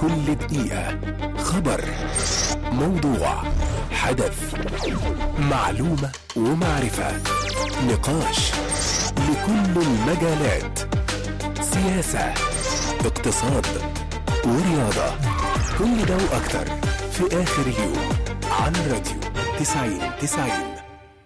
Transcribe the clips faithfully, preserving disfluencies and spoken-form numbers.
كل دقيقة خبر، موضوع، حدث، معلومة ومعرفة، نقاش لكل المجالات، سياسة، اقتصاد ورياضة، كل ده وأكتر في آخر اليوم عن راديو تسعين تسعين.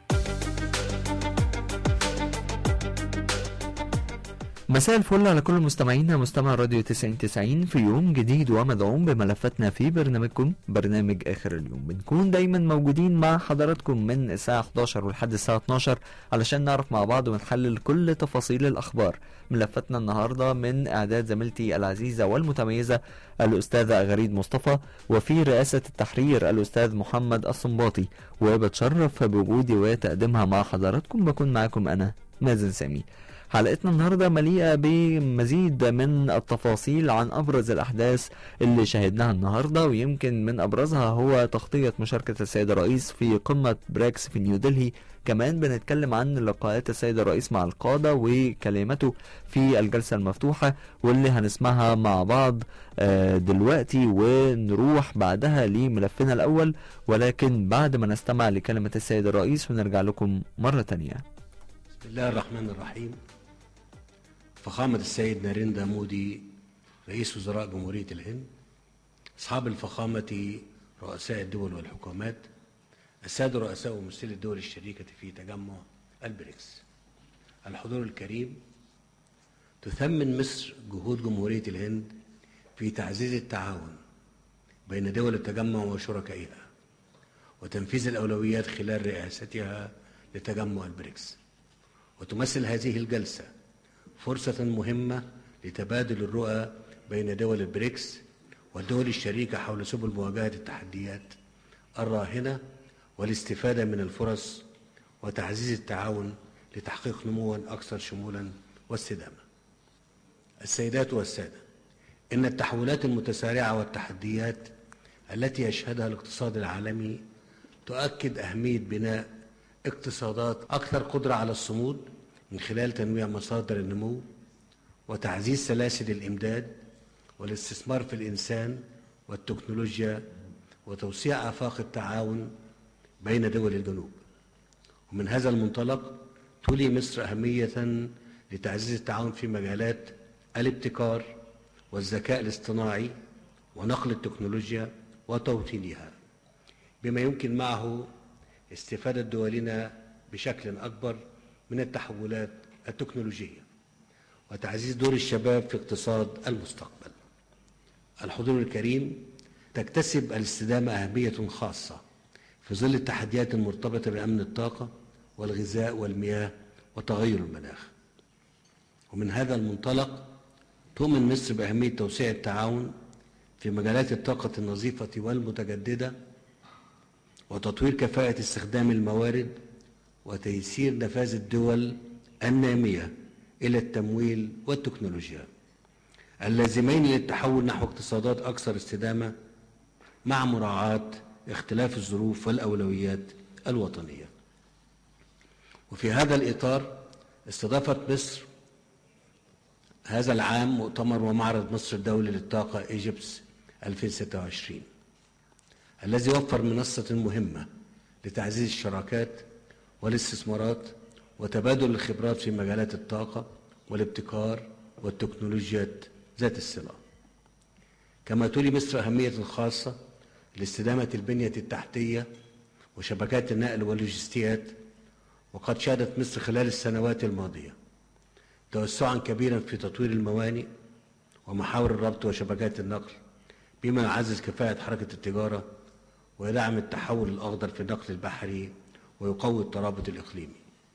مساء الفل على كل مستمعينا مستمع راديو تسعين تسعين في يوم جديد ومدعوم بملفاتنا في برنامجكم برنامج آخر اليوم. بنكون دايما موجودين مع حضراتكم من الساعة حداشر ولحد الساعة اتناشر علشان نعرف مع بعض ونحلل كل تفاصيل الأخبار. ملفاتنا النهاردة من إعداد زميلتي العزيزة والمتميزة الأستاذة غريد مصطفى، وفي رئاسة التحرير الأستاذ محمد الصنباطي، وبتشرف بوجودي وتقديمها مع حضراتكم بكون معاكم أنا مازن سامي. حلقتنا النهاردة مليئة بمزيد من التفاصيل عن أبرز الأحداث اللي شاهدناها النهاردة، ويمكن من أبرزها هو تغطية مشاركة السيد الرئيس في قمة بريكس في نيودلهي. كمان بنتكلم عن لقاءات السيد الرئيس مع القادة وكلمته في الجلسة المفتوحة واللي هنسمعها مع بعض دلوقتي، ونروح بعدها لملفنا الأول، ولكن بعد ما نستمع لكلمة السيد الرئيس ونرجع لكم مرة تانية. بسم الله الرحمن الرحيم. فخامة السيد ناريندا مودي رئيس وزراء جمهورية الهند، أصحاب الفخامة رؤساء الدول والحكومات، السادة رؤساء وممثلي الدول الشريكة في تجمع البريكس، الحضور الكريم، تثمن مصر جهود جمهورية الهند في تعزيز التعاون بين دول التجمع وشركائها وتنفيذ الأولويات خلال رئاستها لتجمع البريكس. وتمثل هذه الجلسة فرصة مهمة لتبادل الرؤى بين دول البريكس والدول الشريكة حول سبل مواجهة التحديات الراهنة والاستفادة من الفرص وتعزيز التعاون لتحقيق نموا أكثر شمولا واستدامة. السيدات والسادة، إن التحولات المتسارعة والتحديات التي يشهدها الاقتصاد العالمي تؤكد أهمية بناء اقتصادات أكثر قدرة على الصمود من خلال تنويع مصادر النمو وتعزيز سلاسل الإمداد والاستثمار في الإنسان والتكنولوجيا وتوسيع آفاق التعاون بين دول الجنوب. ومن هذا المنطلق تولي مصر أهمية لتعزيز التعاون في مجالات الابتكار والذكاء الاصطناعي ونقل التكنولوجيا وتوطينها، بما يمكن معه استفادة دولنا بشكل أكبر من التحولات التكنولوجية وتعزيز دور الشباب في اقتصاد المستقبل. الحضور الكريم، تكتسب الاستدامة أهمية خاصة في ظل التحديات المرتبطة بأمن الطاقة والغذاء والمياه وتغير المناخ. ومن هذا المنطلق تؤمن مصر بأهمية توسيع التعاون في مجالات الطاقة النظيفة والمتجددة وتطوير كفاءة استخدام الموارد وتيسير نفاذ الدول النامية إلى التمويل والتكنولوجيا اللازمين للتحول نحو اقتصادات أكثر استدامة مع مراعاة اختلاف الظروف والأولويات الوطنية. وفي هذا الإطار استضافت مصر هذا العام مؤتمر ومعرض مصر الدولي للطاقة إيجيبس ألفين وستة وعشرين، الذي وفر منصة مهمة لتعزيز الشراكات والاستثمارات وتبادل الخبرات في مجالات الطاقة والابتكار والتكنولوجيات ذات الصلة. كما تولي مصر أهمية خاصة لاستدامة البنية التحتية وشبكات النقل واللوجستيات، وقد شهدت مصر خلال السنوات الماضية توسعا كبيرا في تطوير الموانئ ومحاور الربط وشبكات النقل، بما يعزز كفاءة حركة التجارة ويدعم التحول الأخضر في النقل البحري ويقوي الترابط الإقليمي.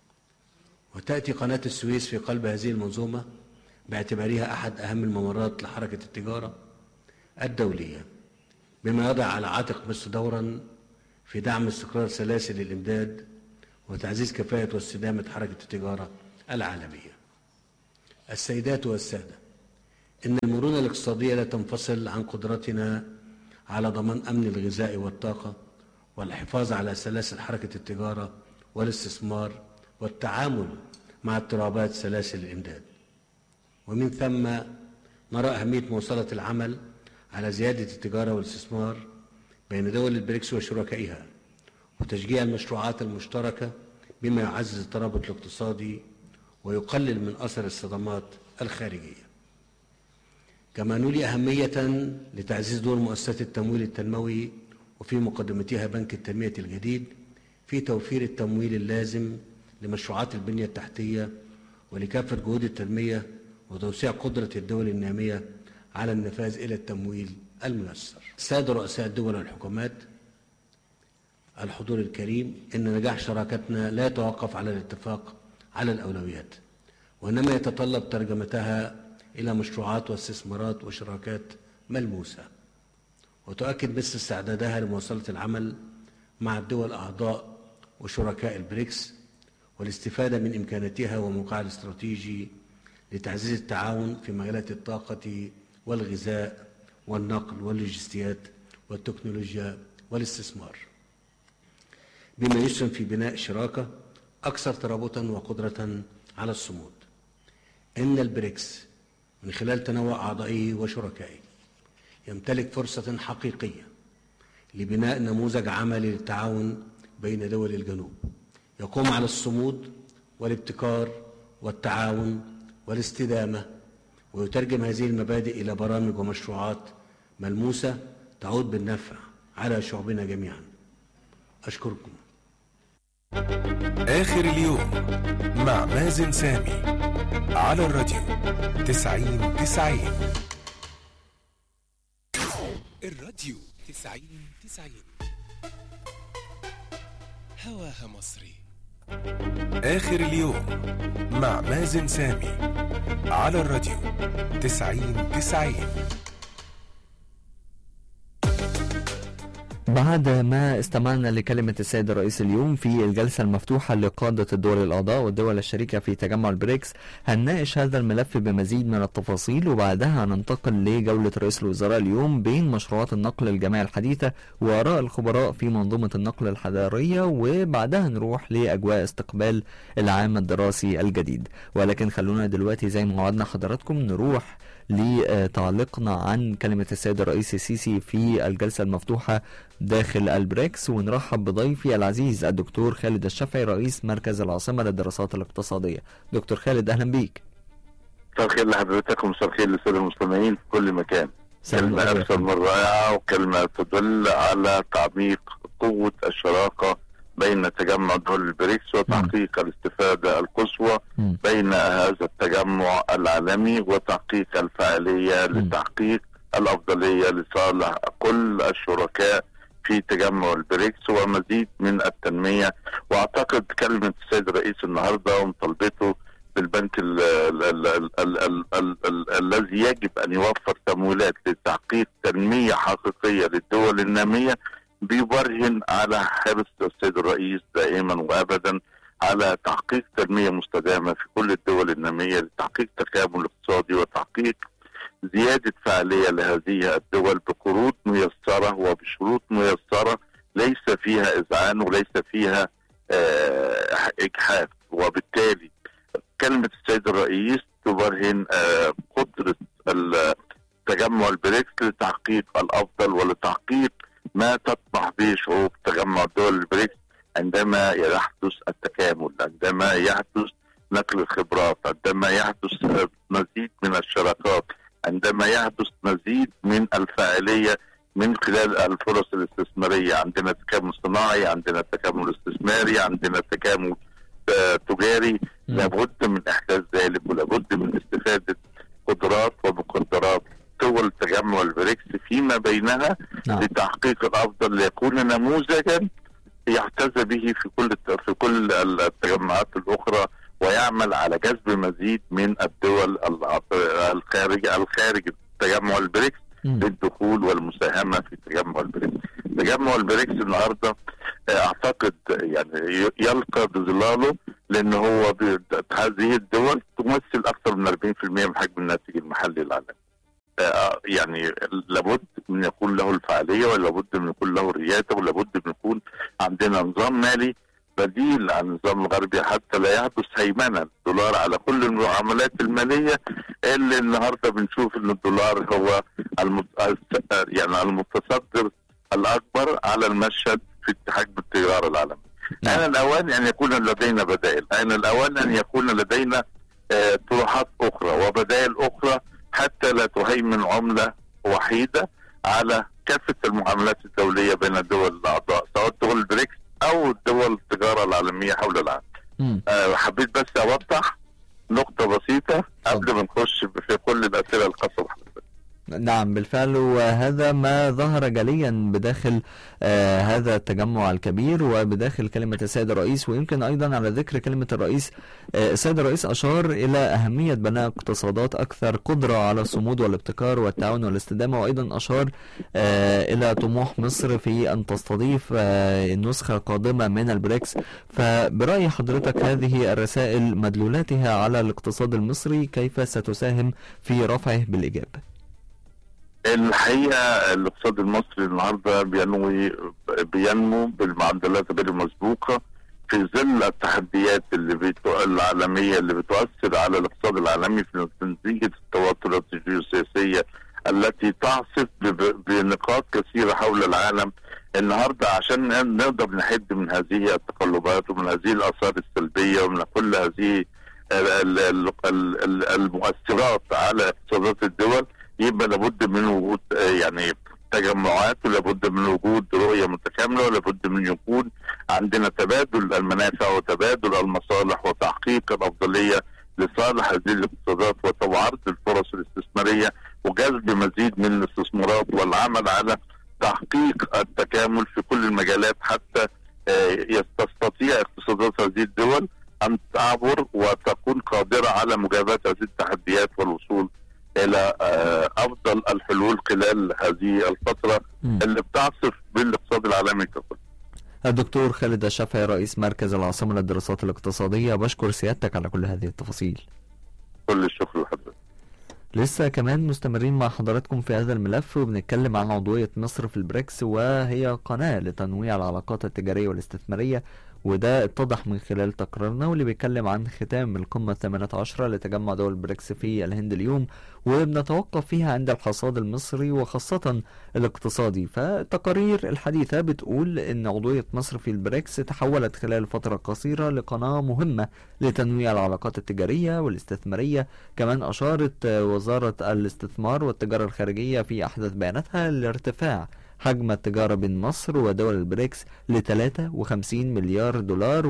وتأتي قناة السويس في قلب هذه المنظومة باعتبارها أحد أهم الممرات لحركة التجارة الدولية، بما يضع على عاتق مصر دورا في دعم استقرار سلاسل الإمداد وتعزيز كفاءة واستدامة حركة التجارة العالمية. السيدات والسادة، إن المرونة الاقتصادية لا تنفصل عن قدرتنا على ضمان أمن الغذاء والطاقة والحفاظ على سلاسل حركة التجارة والاستثمار والتعامل مع اضطرابات سلاسل الإمداد. ومن ثم نرى أهمية مواصلة العمل على زيادة التجارة والاستثمار بين دول البريكس وشركائها، وتشجيع المشروعات المشتركة بما يعزز الترابط الاقتصادي ويقلل من أثر الصدمات الخارجية. كما نولي أهمية لتعزيز دور مؤسسات التمويل التنموي وفي مقدمتها بنك التنمية الجديد في توفير التمويل اللازم لمشروعات البنية التحتية ولكافة جهود التنمية وتوسيع قدرة الدول النامية على النفاذ إلى التمويل الميسر. السادة رؤساء الدول والحكومات، الحضور الكريم، إن نجاح شراكتنا لا يتوقف على الاتفاق على الأولويات، وإنما يتطلب ترجمتها إلى مشروعات واستثمارات وشراكات ملموسة، وتؤكد مصر استعدادها لمواصلة العمل مع الدول الأعضاء وشركاء البريكس والاستفادة من إمكاناتها وموقعها الاستراتيجي لتعزيز التعاون في مجالات الطاقة والغذاء والنقل واللوجستيات والتكنولوجيا والاستثمار، بما يسهم في بناء شراكة أكثر ترابطا وقدرة على الصمود. إن البريكس من خلال تنوع أعضائه وشركائه يمتلك فرصة حقيقية لبناء نموذج عملي للتعاون بين دول الجنوب يقوم على الصمود والابتكار والتعاون والاستدامة، ويترجم هذه المبادئ إلى برامج ومشروعات ملموسة تعود بالنفع على شعوبنا جميعا. أشكركم. آخر اليوم مع مازن سامي على الراديو تسعين تسعين. الراديو تسعين تسعين هواها مصري. آخر اليوم مع مازن سامي على الراديو تسعين تسعين. بعد ما استمعنا لكلمة السيد الرئيس اليوم في الجلسة المفتوحة لقادة الدول الأعضاء والدول الشريكة في تجمع البريكس، هنناقش هذا الملف بمزيد من التفاصيل، وبعدها هننتقل لجولة رئيس الوزراء اليوم بين مشروعات النقل الجماعي الحديثة وآراء الخبراء في منظومة النقل الحضارية، وبعدها نروح لأجواء استقبال العام الدراسي الجديد. ولكن خلونا دلوقتي زي ما وعدنا حضراتكم نروح لتعليقنا عن كلمة السيد الرئيس السيسي في الجلسة المفتوحة داخل البريكس، ونرحب بضيفي العزيز الدكتور خالد الشافعي رئيس مركز العاصمة للدراسات الاقتصادية. دكتور خالد أهلا بيك. مساء الخير لحضرتك ومساء الخير للسادة المستمعين في كل مكان. كلمة أكثر من رائعة وكلمة تدل على تعميق قوة الشراكة بين تجمع دول البريكس وتحقيق م. الاستفادة القصوى م. بين هذا التجمع العالمي وتحقيق الفاعلية م. لتحقيق الأفضلية لصالح كل الشركاء في تجمع البريكس ومزيد من التنمية. واعتقد كلمة السيد الرئيس النهاردة ومطالبته بالبنك الذي يجب أن يوفر تمويلات لتحقيق تنمية حقيقية للدول النامية بيبرهن على حرص السيد الرئيس دائما وابدا على تحقيق تنمية مستدامة في كل الدول النامية لتحقيق تكامل اقتصادي وتحقيق زيادة فعالية لهذه الدول بقروض ميسرة وبشروط ميسرة ليس فيها إذعان وليس فيها آه إجحاف. وبالتالي كلمة السيد الرئيس تبرهن آه قدرة تجمع البريكس لتحقيق الأفضل ولتحقيق ما تطمح به شعوب تجمع دول البريكس عندما يحدث التكامل، عندما يحدث نقل الخبرات، عندما يحدث مزيد من الشراكات، عندما يحدث مزيد من الفاعلية من خلال الفرص الاستثمارية. عندنا تكامل صناعي، عندنا تكامل استثماري، عندنا تكامل تجاري. لابد من إحداث ذلك ولابد من استفادة قدرات ومقدرات دول تجمع البريكس فيما بينها نعم. لتحقيق الافضل ليكون نموذجا يحتذى به في كل في كل التجمعات الاخرى، ويعمل على جذب مزيد من الدول الخارج الخارج تجمع البريكس للدخول والمساهمه في تجمع البريكس. تجمع البريكس النهارده اعتقد يعني يلقى بظلاله لان هو هذه الدول تمثل اكثر من أربعين بالمئة من حجم الناتج المحلي العالمي. يعني لابد من يكون له الفعالية ولابد من يكون له الريادة ولابد من يكون عندنا نظام مالي بديل عن النظام الغربي حتى لا يحدث هيمنه الدولار على كل المعاملات الماليه، اللي النهارده بنشوف ان الدولار هو المت... يعني المتصدر الاكبر على المشهد في حجم التجاره العالمي. نعم. آن الأوان أن يكون لدينا بدائل، آن الأوان أن يكون لدينا آه طروحات أخرى وبدائل أخرى حتى لا تهيمن عملة وحيدة على كافة المعاملات الدولية بين الدول الأعضاء، سواء دول البريكس أو دول التجارة العالمية حول العالم. آه حبيت بس أوضح نقطة بسيطة قبل ما نخش في كل الأسئلة الخاصة بحضرتك. نعم بالفعل، وهذا ما ظهر جليا بداخل آه هذا التجمع الكبير وبداخل كلمة السيد الرئيس. ويمكن أيضا على ذكر كلمة الرئيس، آه السيد الرئيس أشار إلى أهمية بناء اقتصادات أكثر قدرة على الصمود والابتكار والتعاون والاستدامة، وأيضا أشار آه إلى طموح مصر في أن تستضيف آه نسخة قادمة من البريكس. فبرأي حضرتك هذه الرسائل مدلولاتها على الاقتصاد المصري كيف ستساهم في رفعه بالإيجاب؟ الحقيقه الاقتصاد المصري النهارده بينمو بينمو بالمعدلات غير المسبوقه في ظل التحديات اللي بتو... العالميه اللي بتؤثر على الاقتصاد العالمي في نتيجه التوترات الجيوسياسيه التي تعصف ب... بنقاط كثيره حول العالم النهارده، عشان نقدر نحد من هذه التقلبات ومن هذه الاثار السلبيه ومن كل هذه المؤثرات على اقتصادات الدول. يبقى لابد من وجود يعني تجمعات، ولابد من وجود رؤيه متكامله، ولابد من يكون عندنا تبادل المنافع وتبادل المصالح وتحقيق الافضليه لصالح هذه الاقتصادات وعرض الفرص الاستثماريه وجذب مزيد من الاستثمارات والعمل على تحقيق التكامل في كل المجالات حتى تستطيع اقتصادات هذه الدول ان تعبر وتكون قادره على مجابهه هذه التحديات والوصول الى افضل الحلول خلال هذه الفتره م. اللي بتعصف بالاقتصاد العالمي ككل. الدكتور خالد الشافعي رئيس مركز العاصمه للدراسات الاقتصاديه، بشكر سيادتك على كل هذه التفاصيل. كل الشكر لحضرتك. لسه كمان مستمرين مع حضراتكم في هذا الملف وبنتكلم عن عضويه مصر في البريكس، وهي قناه لتنويع العلاقات التجاريه والاستثماريه، وده اتضح من خلال تقريرنا واللي بيتكلم عن ختام القمة الثامنة عشرة لتجمع دول البريكس في الهند اليوم، وبنتوقف فيها عند الحصاد المصري وخاصة الاقتصادي. فالتقارير الحديثة بتقول ان عضوية مصر في البريكس تحولت خلال فترة قصيرة لقناة مهمة لتنويع العلاقات التجارية والاستثمارية. كمان اشارت وزارة الاستثمار والتجارة الخارجية في احدث بياناتها لارتفاع حجم التجارة بين مصر ودول البريكس ل ثلاثة وخمسين مليار دولار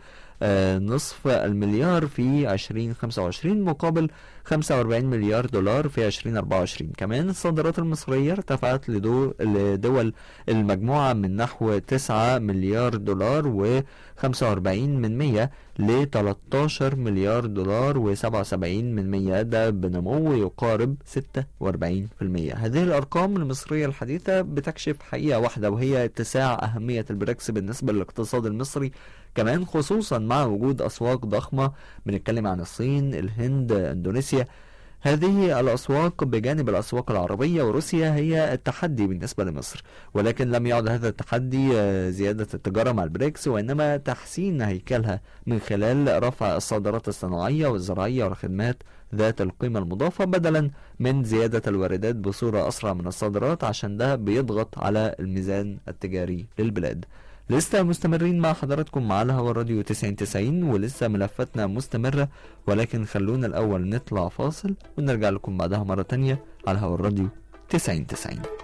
ونصف المليار في عشرين خمسة وعشرين مقابل خمسة وأربعين مليار دولار في عشرين أربعة وعشرين. كمان الصادرات المصرية ارتفعت لدول المجموعة من نحو تسعة مليار دولار وخمسة وأربعين من مية ل ثلاثة عشر مليار دولار وسبعة وسبعين من مية، ده بنمو يقارب ستة وأربعين بالمية. هذه الأرقام المصرية الحديثة بتكشف حقيقة واحدة، وهي اتساع أهمية البريكس بالنسبة للاقتصاد المصري، كمان خصوصا مع وجود أسواق ضخمة. بنتكلم عن الصين، الهند، اندونيسيا. هذه الأسواق بجانب الأسواق العربية وروسيا هي التحدي بالنسبة لمصر، ولكن لم يعد هذا التحدي زيادة التجارة مع البريكس، وإنما تحسين هيكلها من خلال رفع الصادرات الصناعية والزراعية والخدمات ذات القيمة المضافة بدلا من زيادة الواردات بصورة أسرع من الصادرات، عشان ده بيضغط على الميزان التجاري للبلاد. لسه مستمرين مع حضراتكم على هوا الراديو تسعين تسعين، ولسه ملفاتنا مستمرة، ولكن خلونا الأول نطلع فاصل ونرجع لكم بعدها مرة تانية على هوا الراديو تسعين تسعين.